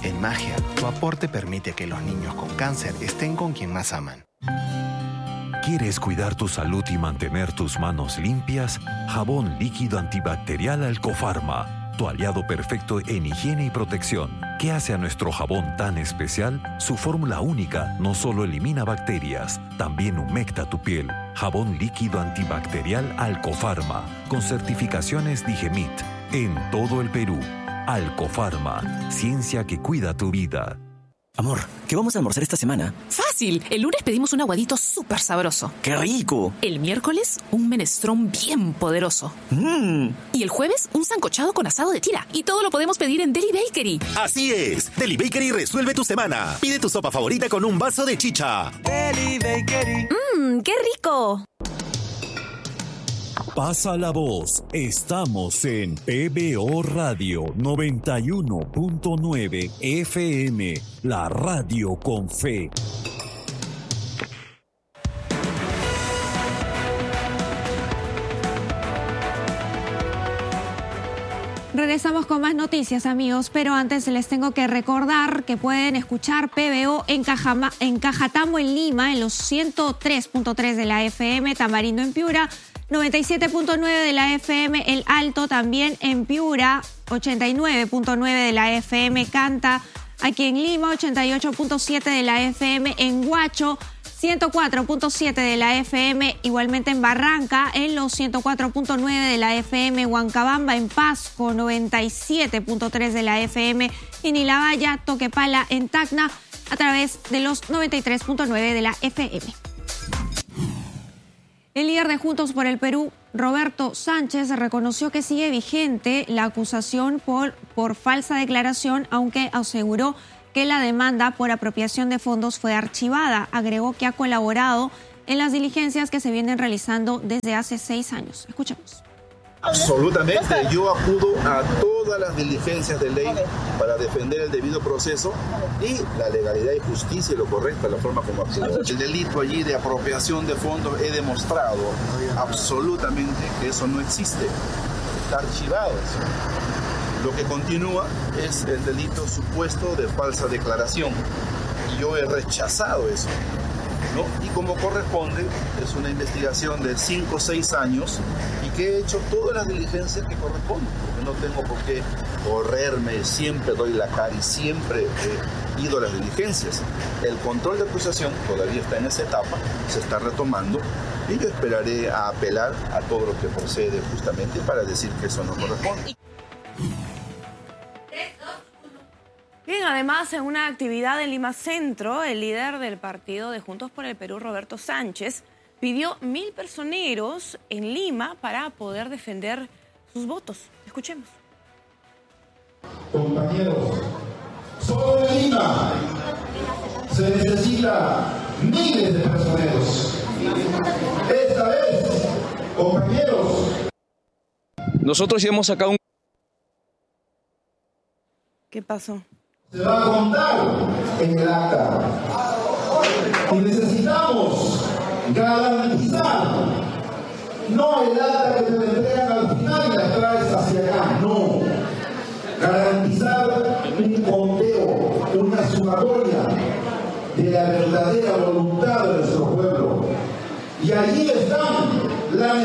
En Magia, tu aporte permite que los niños con cáncer estén con quien más aman. ¿Quieres cuidar tu salud y mantener tus manos limpias? Jabón líquido antibacterial Alcofarma, tu aliado perfecto en higiene y protección. ¿Qué hace a nuestro jabón tan especial? Su fórmula única no solo elimina bacterias, también humecta tu piel. Jabón líquido antibacterial Alcofarma, con certificaciones Digemit, en todo el Perú. Alcofarma, ciencia que cuida tu vida. Amor, ¿qué vamos a almorzar esta semana? ¡Fácil! El lunes pedimos un aguadito súper sabroso. ¡Qué rico! El miércoles, un menestrón bien poderoso. Y el jueves, un sancochado con asado de tira. Y todo lo podemos pedir en Deli Bakery. Así es. Deli Bakery resuelve tu semana. Pide tu sopa favorita con un vaso de chicha. Deli Bakery. ¡Qué rico! Pasa la voz. Estamos en PBO Radio 91.9 FM, la radio con fe. Regresamos con más noticias, amigos, pero antes les tengo que recordar que pueden escuchar PBO en Cajatambo, en Lima, en los 103.3 de la FM, Tamarindo en Piura, 97.9 de la FM, El Alto también en Piura, 89.9 de la FM, Canta, aquí en Lima, 88.7 de la FM, en Huacho, 104.7 de la FM, igualmente en Barranca, en los 104.9 de la FM, Huancabamba, en Pasco, 97.3 de la FM, y Nilabaya, Toquepala, en Tacna, a través de los 93.9 de la FM. El líder de Juntos por el Perú, Roberto Sánchez, reconoció que sigue vigente la acusación por falsa declaración, aunque aseguró que la demanda por apropiación de fondos fue archivada. Agregó que ha colaborado en las diligencias que se vienen realizando desde hace 6 años. Escuchemos. Absolutamente, yo acudo a todas las diligencias de ley para defender el debido proceso y la legalidad y justicia y lo correcto, la forma como actuamos. El delito allí de apropiación de fondos, he demostrado absolutamente que eso no existe, está archivado eso. Lo que continúa es el delito supuesto de falsa declaración y yo he rechazado eso, ¿no? Y como corresponde, es una investigación de 5 o 6 años y que he hecho todas las diligencias que corresponden, porque no tengo por qué correrme, siempre doy la cara y siempre he ido a las diligencias. El control de acusación todavía está en esa etapa, se está retomando y yo esperaré a apelar a todo lo que procede justamente para decir que eso no corresponde. Bien, además, en una actividad en Lima Centro, el líder del partido de Juntos por el Perú, Roberto Sánchez, pidió 1.000 personeros en Lima para poder defender sus votos. Escuchemos. Compañeros, solo en Lima se necesita miles de personeros. Esta vez, compañeros. Nosotros ya hemos sacado un... ¿Qué pasó? Se va a contar en el acta. Y necesitamos garantizar, no el acta que te entregan al final y la traes hacia acá, no. Garantizar un conteo, una sumatoria de la verdadera voluntad de nuestro pueblo. Y allí están la